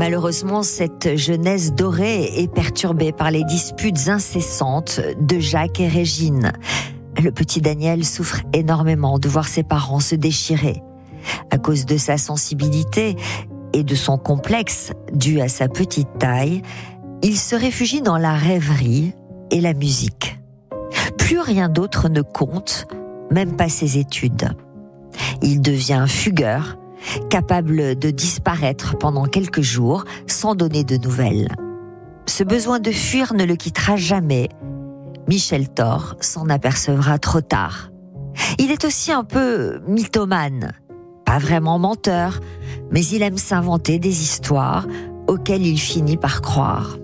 Malheureusement, cette jeunesse dorée est perturbée par les disputes incessantes de Jacques et Régine. Le petit Daniel souffre énormément de voir ses parents se déchirer. À cause de sa sensibilité et de son complexe dû à sa petite taille, il se réfugie dans la rêverie et la musique. Plus rien d'autre ne compte, même pas ses études. Il devient fugueur, capable de disparaître pendant quelques jours sans donner de nouvelles. Ce besoin de fuir ne le quittera jamais. Michel Thor s'en apercevra trop tard. Il est aussi un peu mythomane, pas vraiment menteur, mais il aime s'inventer des histoires auxquelles il finit par croire.